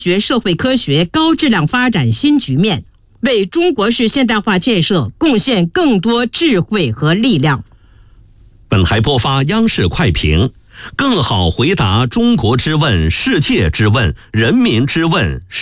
学社会科学高质量发展新局面，为中国式现代化建设贡献更多智慧和力量。 本台播发央视快评：更好回答中国之问、世界之问、人民之问。